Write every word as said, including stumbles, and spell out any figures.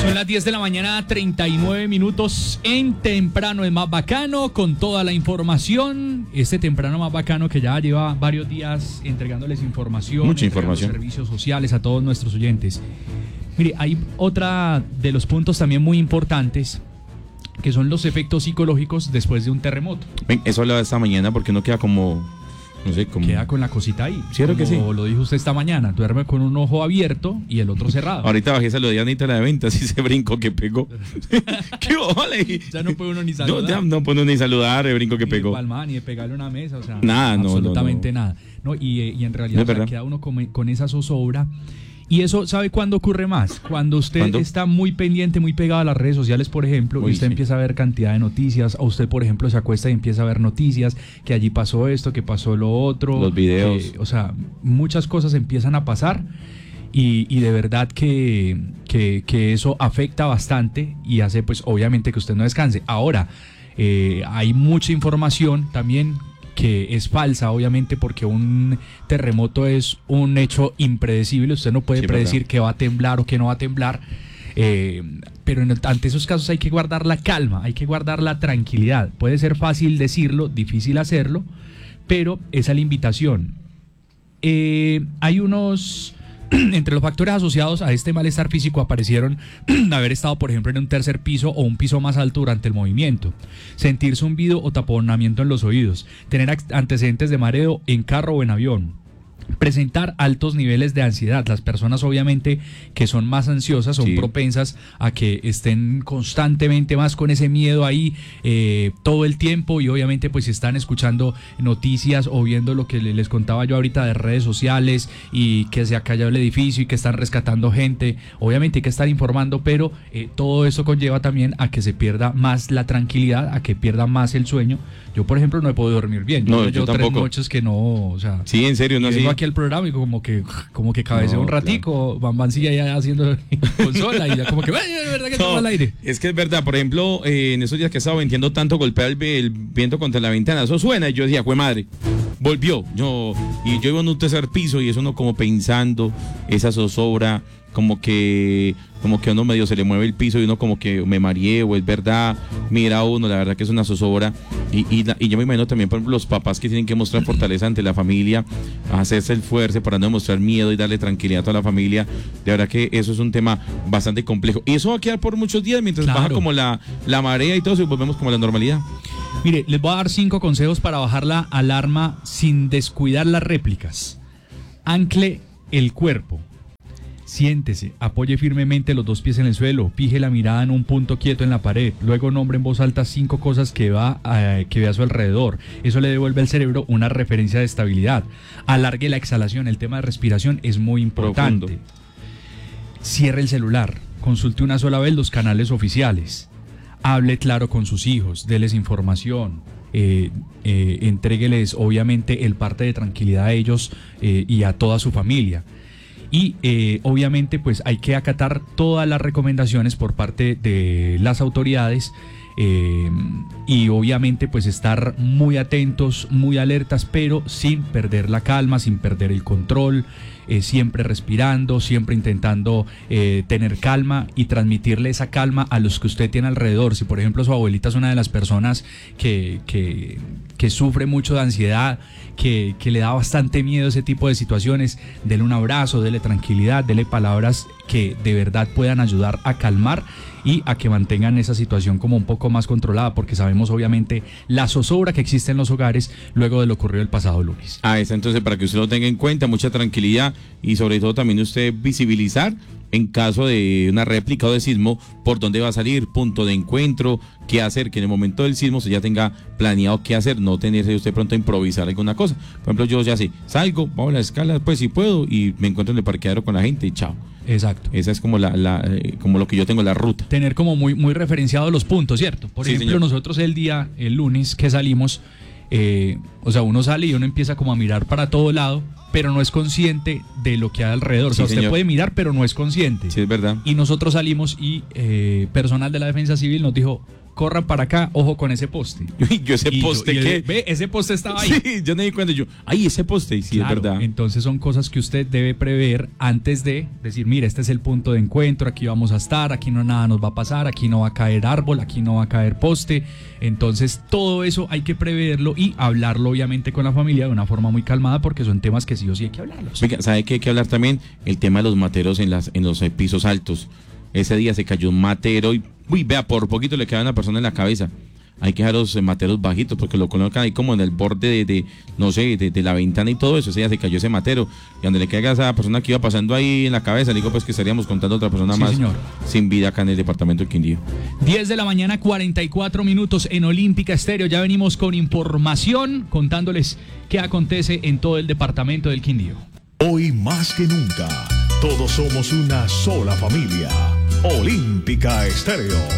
Son las diez de la mañana, treinta y nueve minutos en Temprano es Más Bacano, con toda la información. Este Temprano Más Bacano que ya lleva varios días entregándoles información, mucha información, servicios sociales a todos nuestros oyentes. Mire, hay otra de los puntos también muy importantes, que son los efectos psicológicos después de un terremoto. Ven, eso hablaba esta mañana porque uno queda como, no sé, como... Queda con la cosita ahí. ¿Cierto que sí? Como lo dijo usted esta mañana, duerme con un ojo abierto y el otro cerrado. Ahorita bajé esa lo de Anita, la de ventas, y ese brinco que pegó. ¿Qué vale? Ya no puede uno ni saludar. No, ya no puede uno ni saludar, el brinco que ni pegó. Ni de palmar, ni de pegarle una mesa, o sea, nada, no, absolutamente no, no. nada. No, y, y en realidad no o sea, queda uno con, con esa zozobra. Y eso, ¿sabe cuándo ocurre más? Cuando usted ¿Cuándo? está muy pendiente, muy pegado a las redes sociales, por ejemplo, Uy, y usted sí. empieza a ver cantidad de noticias, o usted, por ejemplo, se acuesta y empieza a ver noticias, que allí pasó esto, que pasó lo otro. Los videos. Que, o sea, muchas cosas empiezan a pasar y, y de verdad que, que, que eso afecta bastante y hace, pues, obviamente que usted no descanse. Ahora, eh, hay mucha información también que es falsa, obviamente, porque un terremoto es un hecho impredecible. Usted no puede Sí, predecir verdad. que va a temblar o que no va a temblar, eh, pero en, ante esos casos hay que guardar la calma, hay que guardar la tranquilidad. Puede ser fácil decirlo, difícil hacerlo, pero esa es la invitación. Eh, hay unos... Entre los factores asociados a este malestar físico aparecieron haber estado, por ejemplo, en un tercer piso o un piso más alto durante el movimiento, sentir zumbido o taponamiento en los oídos, tener antecedentes de mareo en carro o en avión, presentar altos niveles de ansiedad. Las personas, obviamente, que son más ansiosas son sí. propensas a que estén constantemente más con ese miedo ahí eh, todo el tiempo, y obviamente pues si están escuchando noticias o viendo lo que les contaba yo ahorita de redes sociales y que se ha callado el edificio y que están rescatando gente, obviamente hay que estar informando, pero eh, todo eso conlleva también a que se pierda más la tranquilidad, a que pierda más el sueño. Yo, por ejemplo, no he podido dormir bien. Yo, No, yo, yo tres tampoco. noches que no, o sea, Sí, en serio, no vengo así. aquí al programa y como que como que cabeceo No, un ratico, Bam Bam sigue allá haciendo consola y ya como que, "Ay, es verdad que estamos No, al aire". es que es verdad, por ejemplo, eh, en esos días que estaba vendiendo tanto, golpea el, el viento contra la ventana, eso suena, y yo decía, jue madre, volvió, yo, y yo iba en un tercer piso, y eso uno como pensando, esa zozobra, como que, como que a uno medio se le mueve el piso, y uno como que me mareé, o es verdad, mira uno, la verdad que es una zozobra, y, y, la, y yo me imagino también, por ejemplo, los papás que tienen que mostrar fortaleza ante la familia, hacerse el fuerza para no mostrar miedo y darle tranquilidad a toda la familia. De verdad que eso es un tema bastante complejo, y eso va a quedar por muchos días mientras Claro. baja como la, la marea y todo eso, y volvemos como a la normalidad. Mire, les voy a dar cinco consejos para bajar la alarma sin descuidar las réplicas. Ancle el cuerpo. Siéntese, apoye firmemente los dos pies en el suelo, fije la mirada en un punto quieto en la pared, luego nombre en voz alta cinco cosas que, va a, que ve a su alrededor. Eso le devuelve al cerebro una referencia de estabilidad. Alargue la exhalación, el tema de respiración es muy importante. Profundo. Cierre el celular, consulte una sola vez los canales oficiales, hable claro con sus hijos, déles información, eh, eh, entrégueles obviamente el parte de tranquilidad a ellos eh, y a toda su familia. Y eh, obviamente pues hay que acatar todas las recomendaciones por parte de las autoridades eh, y obviamente pues estar muy atentos, muy alertas, pero sin perder la calma, sin perder el control, eh, siempre respirando, siempre intentando eh, tener calma y transmitirle esa calma a los que usted tiene alrededor. Si por ejemplo su abuelita es una de las personas que, que, que sufre mucho de ansiedad, que, que le da bastante miedo ese tipo de situaciones, dele un abrazo, dele tranquilidad, dele palabras que de verdad puedan ayudar a calmar y a que mantengan esa situación como un poco más controlada, porque sabemos obviamente la zozobra que existe en los hogares luego de lo ocurrido el pasado lunes. Ah, está, entonces para que usted lo tenga en cuenta, mucha tranquilidad, y sobre todo también usted visibilizar en caso de una réplica o de sismo por dónde va a salir, punto de encuentro, qué hacer, que en el momento del sismo usted ya tenga planeado qué hacer, no tenerse usted pronto a improvisar alguna cosa. Por ejemplo, yo ya sé, salgo, vamos a la escala, pues si puedo, y me encuentro en el parqueadero con la gente y chao. Exacto. Esa es como la, la eh, como lo que yo tengo, la ruta. Tener como muy, muy referenciados los puntos, ¿cierto? Por Sí, ejemplo, señor. nosotros el día, el lunes que salimos, eh, o sea, uno sale y uno empieza como a mirar para todo lado, pero no es consciente de lo que hay alrededor. O sea, Sí, usted señor. puede mirar, pero no es consciente. Sí, es verdad. Y nosotros salimos y eh, personal de la Defensa Civil nos dijo, corran para acá, ojo con ese poste. Y yo ese Y yo- poste y que... ve, ese poste estaba ahí. Sí, yo me di cuenta, yo, ay, ese poste, sí, Claro, es verdad. entonces son cosas que usted debe prever antes de decir, mire, este es el punto de encuentro, aquí vamos a estar, aquí no nada nos va a pasar, aquí no va a caer árbol, aquí no va a caer poste. Entonces todo eso hay que preverlo y hablarlo obviamente con la familia de una forma muy calmada porque son temas que sí o sí hay que hablarlos. Oiga, ¿sabe qué hay que hablar también? El tema de los materos en, las, en los eh, pisos altos. Ese día se cayó un matero y, uy, vea, por poquito le queda a una persona en la cabeza. Hay que dejar los eh, materos bajitos porque lo colocan ahí como en el borde de, de no sé, de, de la ventana y todo eso. Ese día se cayó ese matero. Y donde le caiga a esa persona que iba pasando ahí en la cabeza, le digo pues que estaríamos contando a otra persona Sí, más señor. sin vida acá en el departamento del Quindío. diez de la mañana, cuarenta y cuatro minutos en Olímpica Estéreo. Ya venimos con información contándoles qué acontece en todo el departamento del Quindío. Hoy más que nunca, todos somos una sola familia. Olímpica Estéreo.